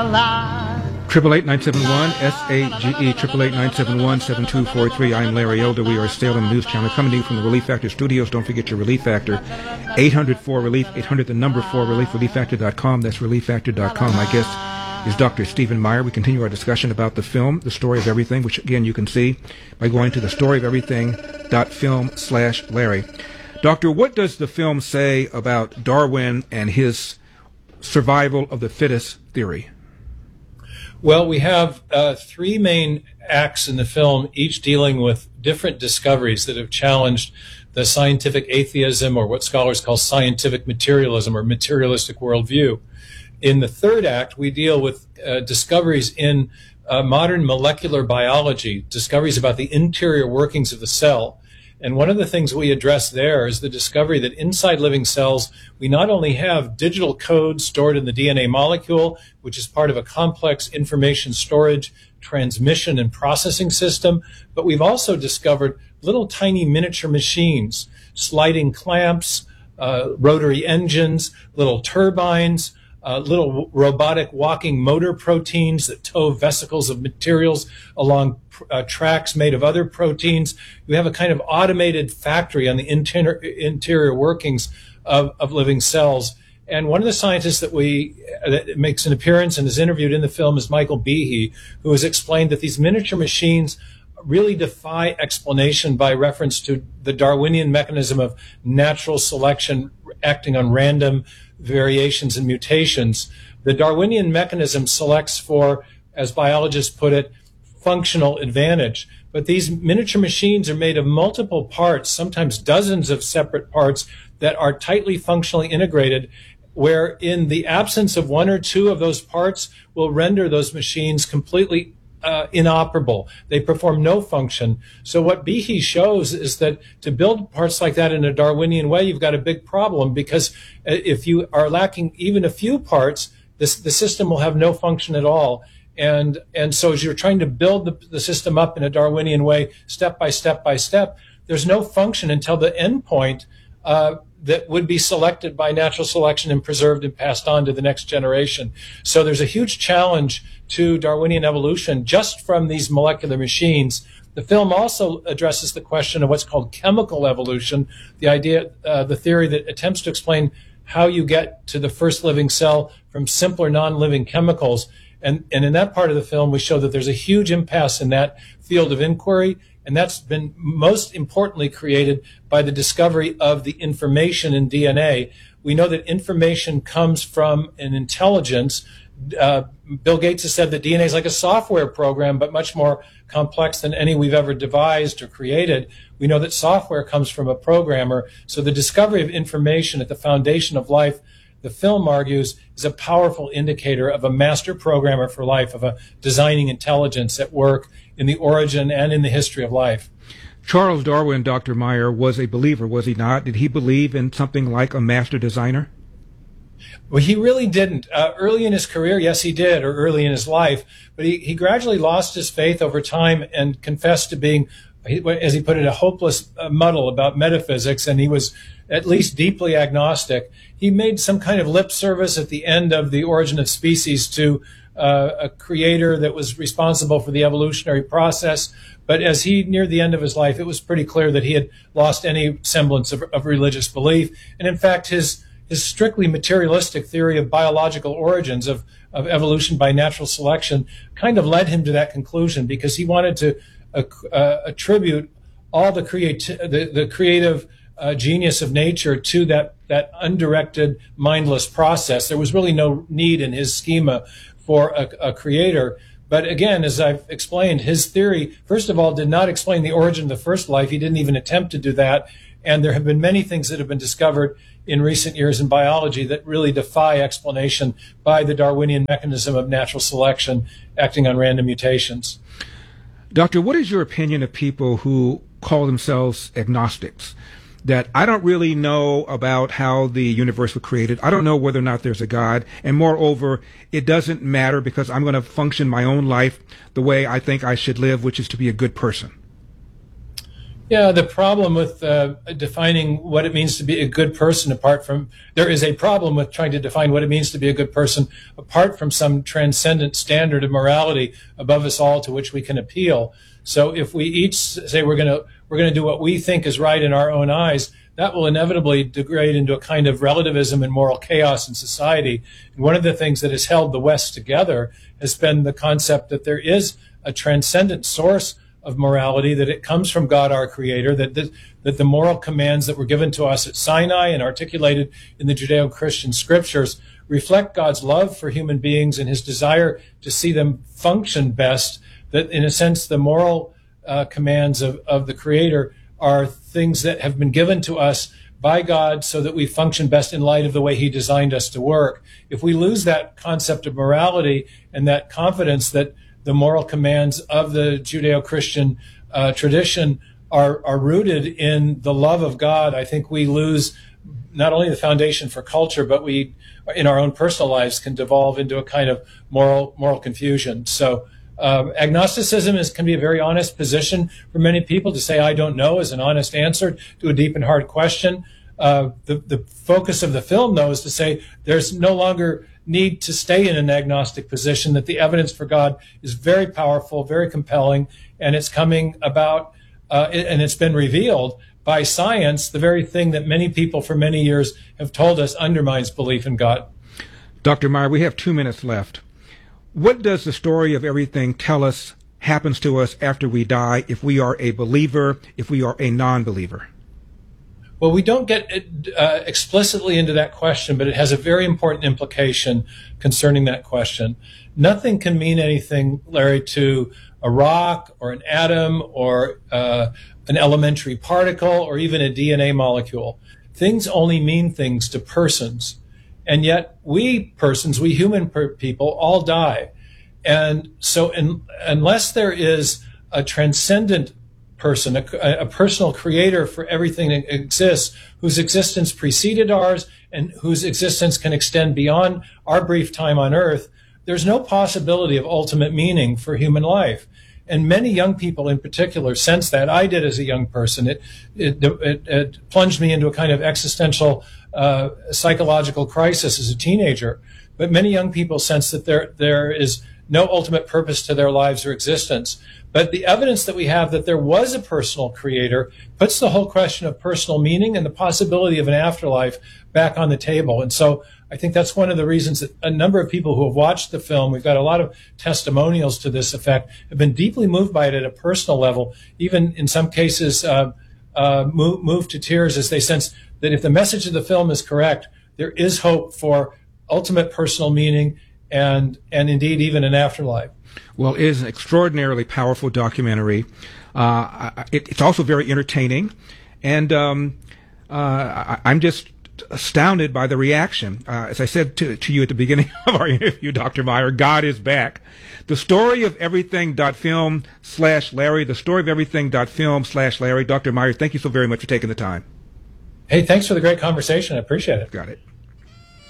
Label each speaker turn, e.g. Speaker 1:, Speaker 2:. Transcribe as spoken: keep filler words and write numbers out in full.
Speaker 1: alive.
Speaker 2: Triple eight nine seven one S A G E triple eight nine seven one seven two four three. I'm Larry Elder. We are Salem News Channel coming to you from the Relief Factor Studios. Don't forget your Relief Factor. eight hundred four relief eight hundred the number four relief relief factor dot com. That's relief factor dot com. My guest is Doctor Stephen Meyer. We continue our discussion about the film, The Story of Everything, which again you can see by going to the story of everything dot film slash Larry. Doctor, what does the film say about Darwin and his survival of the fittest theory?
Speaker 3: Well, we have uh, three main acts in the film, each dealing with different discoveries that have challenged the scientific atheism, or what scholars call scientific materialism or materialistic worldview. In the third act, we deal with uh, discoveries in uh, modern molecular biology, discoveries about the interior workings of the cell. And one of the things we address there is the discovery that inside living cells, we not only have digital code stored in the D N A molecule, which is part of a complex information storage, transmission, and processing system, but we've also discovered little tiny miniature machines, sliding clamps, uh, rotary engines, little turbines, Uh, little robotic walking motor proteins that tow vesicles of materials along uh, tracks made of other proteins. We have a kind of automated factory on the inter- interior workings of, of living cells. And one of the scientists that we uh, that makes an appearance and is interviewed in the film is Michael Behe, who has explained that these miniature machines really defy explanation by reference to the Darwinian mechanism of natural selection acting on random variations and mutations. The Darwinian mechanism selects for, as biologists put it, functional advantage. But these miniature machines are made of multiple parts, sometimes dozens of separate parts that are tightly functionally integrated, where in the absence of one or two of those parts will render those machines completely Uh, inoperable. They perform no function. So what Behe shows is that to build parts like that in a Darwinian way, you've got a big problem, because if you are lacking even a few parts, this, the system will have no function at all. And and so as you're trying to build the, the system up in a Darwinian way, step by step by step, there's no function until the end point uh, that would be selected by natural selection and preserved and passed on to the next generation. So there's a huge challenge to Darwinian evolution just from these molecular machines. The film also addresses the question of what's called chemical evolution, the idea, uh, the theory that attempts to explain how you get to the first living cell from simpler non-living chemicals. And, and in that part of the film, we show that there's a huge impasse in that field of inquiry, and that's been most importantly created by the discovery of the information in D N A. We know that information comes from an intelligence. Uh, Bill Gates has said that D N A is like a software program, but much more complex than any we've ever devised or created. We know that software comes from a programmer. So the discovery of information at the foundation of life, the film argues, is a powerful indicator of a master programmer for life, of a designing intelligence at work in the origin and in the history of life.
Speaker 2: Charles Darwin, Doctor Meyer, was a believer, was he not? Did he believe in something like a master designer?
Speaker 3: Well, he really didn't. Uh, early in his career, yes, he did, or early in his life, but he, he gradually lost his faith over time and confessed to being, as he put it, a hopeless uh, muddle about metaphysics, and he was at least deeply agnostic. He made some kind of lip service at the end of The Origin of Species to uh, a creator that was responsible for the evolutionary process, but as he neared the end of his life, it was pretty clear that he had lost any semblance of, of religious belief, and in fact, his His strictly materialistic theory of biological origins, of, of evolution by natural selection, kind of led him to that conclusion, because he wanted to uh, uh, attribute all the, creati- the, the creative uh, genius of nature to that, that undirected, mindless process. There was really no need in his schema for a, a creator. But again, as I've explained, his theory, first of all, did not explain the origin of the first life. He didn't even attempt to do that. And there have been many things that have been discovered in recent years in biology that really defy explanation by the Darwinian mechanism of natural selection acting on random mutations.
Speaker 2: Doctor, what is your opinion of people who call themselves agnostics? That I don't really know about how the universe was created. I don't know whether or not there's a God. And moreover, it doesn't matter because I'm going to function my own life the way I think I should live, which is to be a good person.
Speaker 3: Yeah, the problem with uh, defining what it means to be a good person apart from, there is a problem with trying to define what it means to be a good person apart from some transcendent standard of morality above us all to which we can appeal. So if we each say we're going to, we're going to do what we think is right in our own eyes, that will inevitably degrade into a kind of relativism and moral chaos in society. And one of the things that has held the West together has been the concept that there is a transcendent source of morality, that it comes from God, our Creator, that the, that the moral commands that were given to us at Sinai and articulated in the Judeo-Christian scriptures reflect God's love for human beings and his desire to see them function best, that in a sense the moral uh, commands of, of the Creator are things that have been given to us by God so that we function best in light of the way he designed us to work. If we lose that concept of morality and that confidence that the moral commands of the Judeo-Christian uh, tradition are, are rooted in the love of God, I think we lose not only the foundation for culture, but we, in our own personal lives, can devolve into a kind of moral moral confusion. So um, agnosticism is, can be a very honest position for many people. To say, I don't know, is an honest answer to a deep and hard question. Uh, the, the focus of the film, though, is to say there's no longer need to stay in an agnostic position, that the evidence for God is very powerful, very compelling, and it's coming about, uh, and it's been revealed by science, the very thing that many people for many years have told us undermines belief in God.
Speaker 2: Doctor Meyer, we have two minutes left. What does the story of everything tell us happens to us after we die, if we are a believer, if we are a non-believer?
Speaker 3: Well, we don't get uh, explicitly into that question, but it has a very important implication concerning that question. Nothing can mean anything, Larry, to a rock or an atom or uh, an elementary particle or even a D N A molecule. Things only mean things to persons. And yet we persons, we human per- people, all die. And so in, unless there is a transcendent person, a, a personal creator for everything that exists, whose existence preceded ours and whose existence can extend beyond our brief time on earth, there's no possibility of ultimate meaning for human life. And many young people in particular sense that. I did as a young person. It, it, it, it plunged me into a kind of existential uh, psychological crisis as a teenager. But many young people sense that there there is no ultimate purpose to their lives or existence. But the evidence that we have that there was a personal creator puts the whole question of personal meaning and the possibility of an afterlife back on the table. And so I think that's one of the reasons that a number of people who have watched the film, we've got a lot of testimonials to this effect, have been deeply moved by it at a personal level, even in some cases uh, uh, move, moved to tears as they sense that if the message of the film is correct, there is hope for ultimate personal meaning and and indeed even an afterlife.
Speaker 2: Well, it is an extraordinarily powerful documentary. Uh, it, it's also very entertaining, and um, uh, I, I'm just astounded by the reaction. Uh, as I said to, to you at the beginning of our interview, Doctor Meyer, God is back. The story of everything.film slash Larry, the story of everything.film slash Larry. Doctor Meyer, thank you so very much for taking the time.
Speaker 3: Hey, thanks for the great conversation. I appreciate it.
Speaker 2: Got it.